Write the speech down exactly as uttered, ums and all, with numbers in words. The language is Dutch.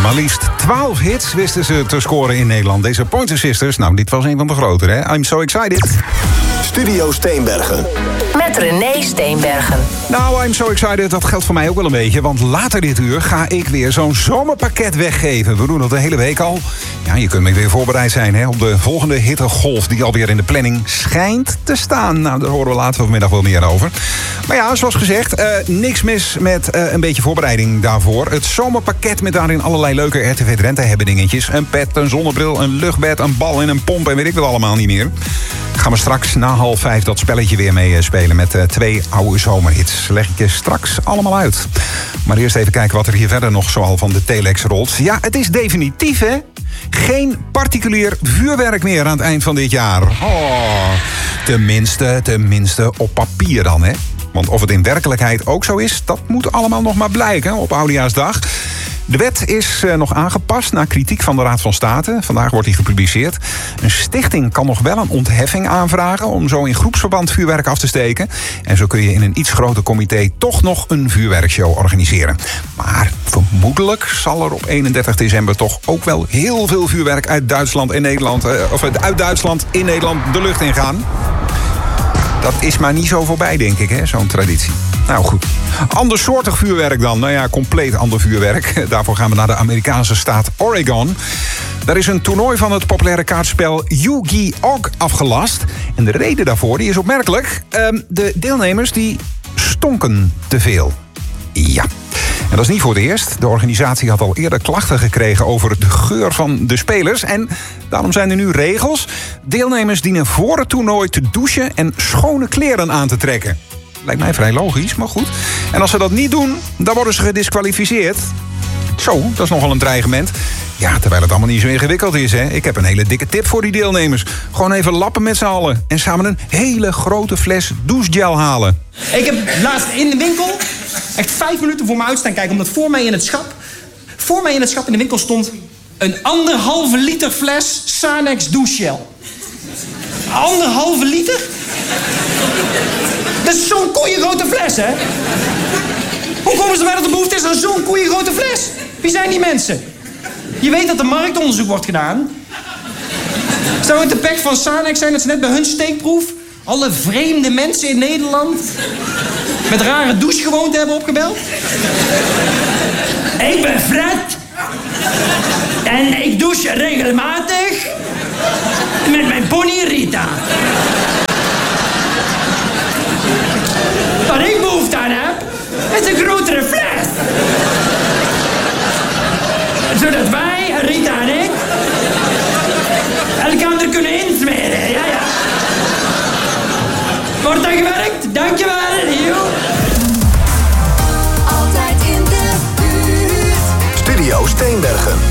Maar liefst twaalf hits wisten ze te scoren in Nederland. Deze Pointer Sisters, nou, dit was een van de grotere, hè? I'm so excited. Studio Steenbergen. Met René Steenbergen. Nou, I'm so excited, dat geldt voor mij ook wel een beetje. Want later dit uur ga ik weer zo'n zomerpakket weggeven. We doen dat de hele week al. Ja, je kunt me weer voorbereid zijn, hè, op de volgende hittegolf die alweer in de planning schijnt te staan. Nou, daar horen we later vanmiddag wel meer over. Maar ja, zoals gezegd, uh, niks mis met uh, een beetje voorbereiding daarvoor. Het zomerpakket met daarin allerlei leuke R T V Drenthe hebben dingetjes. Een pet, een zonnebril, een luchtbed, een bal en een pomp en weet ik wat allemaal niet meer. Gaan we straks na half vijf dat spelletje weer mee spelen met uh, twee oude zomerhits. Leg ik je straks allemaal uit. Maar eerst even kijken wat er hier verder nog zoal van de telex rolt. Ja, het is definitief, hè? Geen particulier vuurwerk meer aan het eind van dit jaar. Oh, tenminste, tenminste op papier dan, hè? Want of het in werkelijkheid ook zo is, dat moet allemaal nog maar blijken op Oudejaarsdag. De wet is uh, nog aangepast na kritiek van de Raad van State. Vandaag wordt die gepubliceerd. Een stichting kan nog wel een ontheffing aanvragen om zo in groepsverband vuurwerk af te steken. En zo kun je in een iets groter comité toch nog een vuurwerkshow organiseren. Maar vermoedelijk zal er op eenendertig december toch ook wel heel veel vuurwerk uit Duitsland en Nederland, uh, of uit Duitsland in Nederland de lucht in gaan. Dat is maar niet zo voorbij, denk ik, hè, zo'n traditie. Nou goed. Andersoortig vuurwerk dan. Nou ja, compleet ander vuurwerk. Daarvoor gaan we naar de Amerikaanse staat Oregon. Daar is een toernooi van het populaire kaartspel Yu-Gi-Oh! Afgelast. En de reden daarvoor die is opmerkelijk. Um, de deelnemers die stonken te veel. Ja. En dat is niet voor het eerst. De organisatie had al eerder klachten gekregen over de geur van de spelers. En daarom zijn er nu regels. Deelnemers dienen voor het toernooi te douchen en schone kleren aan te trekken. Lijkt mij vrij logisch, maar goed. En als ze dat niet doen, dan worden ze gediskwalificeerd. Zo, dat is nogal een dreigement. Ja, terwijl het allemaal niet zo ingewikkeld is, hè. Ik heb een hele dikke tip voor die deelnemers. Gewoon even lappen met z'n allen. En samen een hele grote fles douchegel halen. Ik heb laatst in de winkel echt vijf minuten voor me uitstaan kijken. Omdat voor mij in het schap, voor mij in het schap in de winkel stond een anderhalve liter fles Sanex douchegel. Anderhalve liter? Dat is zo'n koeiengrote fles, hè? Hoe komen ze bij dat er behoefte is aan zo'n koeiengrote fles? Wie zijn die mensen? Je weet dat er marktonderzoek wordt gedaan. Zou het de pech van Sanex zijn dat ze net bij hun steekproef alle vreemde mensen in Nederland met rare douchegewoonten hebben opgebeld? Ik ben Fred. En ik douche regelmatig met mijn pony Rita. Wat ik behoefte aan heb, is een grotere fles. Zodat wij, Rita en ik, elkaar kunnen insmeren. Ja, ja. Wordt dat gewerkt? Dankjewel. Yo. Altijd in de buurt. Studio Steenbergen.